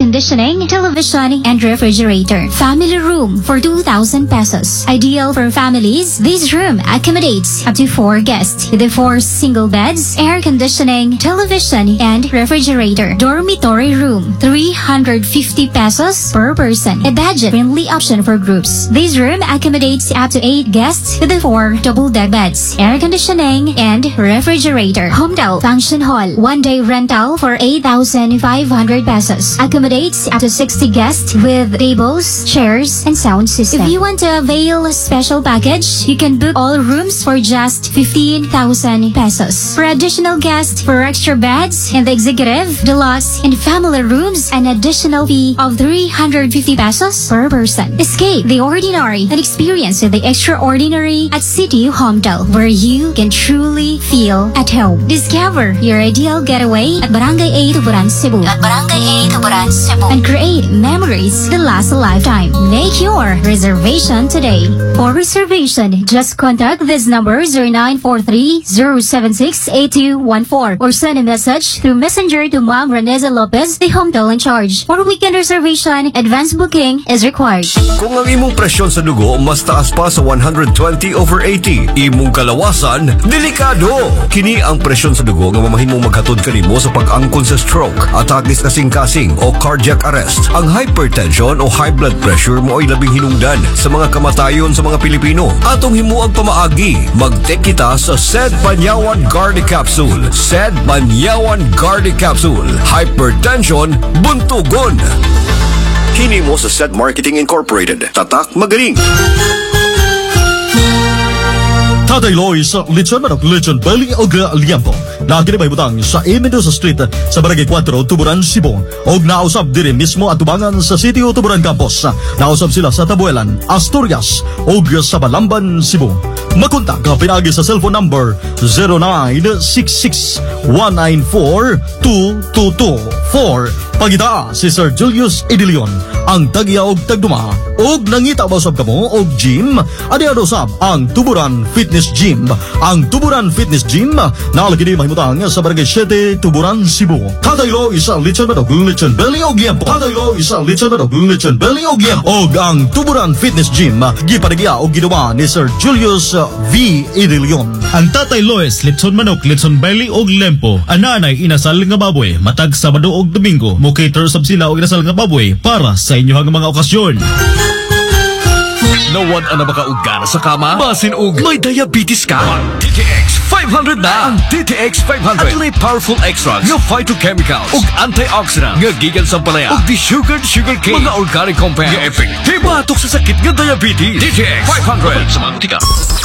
conditioning, television, and refrigerator. Family room for 2,000 pesos. Ideal for families, this room accommodates up to 4 guests with 4 single beds, air conditioning, television, and refrigerator. Dormitory room, 350 pesos per person. A budget-friendly option for groups. This room accommodates up to 8 guests with 4 double-deck beds, air conditioning, and refrigerator. Homedale Function Hall, 1-day rental for 8,500 pesos. Accommodates up to 60 guests with tables, chairs, and sound system. If you want to avail a special package, you can book all rooms for just 15,000 pesos. For additional guests, for extra beds in the executive, deluxe, and family rooms, an additional fee of 350 pesos per person. Escape the ordinary and experience the extraordinary at City Homedale, where you can truly feel at home. Discover your ideal getaway at Barangay 8 Tuburan, Cebu. And create memories that last a lifetime. Make your reservation today. For reservation, just contact this number 0943-076-8214 or send a message through Messenger to Ma'am Reneza Lopez, the Homedale in charge. For weekend reservation, advance booking is required. Kung ang imong presyon sa dugo mas taas pa sa 120/80, imong kalawasan, delikado. Kini ang presyon sa dugo nga mamahimong maghatod kanimo sa pag-angkon sa stroke, atakis kasing-kasing o cardiac arrest. Ang hypertension o high blood pressure mo ay labing hinungdan sa mga kamatayon sa mga Pilipino. Atong himuang pamaagi, mag-take kita sa SED Banyawan Gardi Capsule. SED Banyawan Gardi Capsule. Hypertension, buntugon. Hini mo sa SED Marketing Incorporated. Tatak magaling. Tatay Loy sa Lechon Manok, Lechon Belly o Liampo. Nakinibay butang sa Mendoza Street sa Barangay 4, Tuburan, Cebu. Og nausap diri mismo at tubangan sa City o Tuburan Campus. Nausap sila sa Tabuelan, Asturias og sa Balamban, Cebu. Makontak ka pinagi sa cellphone number 0966-194-2224. Pagita si Sir Julius Idilion, ang tagya og tagduma. Og nangita ba usab kamo og gym? Adi usab ang Tuburan Fitness Gym. Ang Tuburan Fitness Gym nalagi di mahimutang sa Barangay 7, Tuburan, Cebu. Kadaylo isa Lechon Manok, Lechon Belly og Liampo. Kadaylo isa Lechon Manok, Lechon Belly og Liampo. Og ang Tuburan Fitness Gym gipadigya og ginawa ni Sir Julius V. Idilion. Ang Tatay Lois, Lechon Manok, Lechon Belly og Liampo. Ananay inasal nga baboy matag Sabado og Domingo. Mo-cater sab sila og inasal nga baboy para sa inyohang mga okasyon. Nawan ang makaugana sa kama? Masin og may diabetes ka? Ang DTX 500 na! Ang DTX 500 at powerful extracts nga phytochemicals ug antioxidant nga gikan sa palaya ug desugared sugarcane mga organic compounds nga epektibo batok sa sakit nga diabetes. DTX 500 sa mga butika.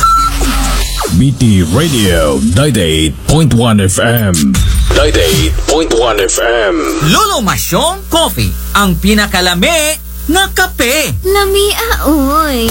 BT Radio 98.1 FM. 98.1 FM. Lolo Masyong Coffee, ang pinakalami nga kape. Lami, oy.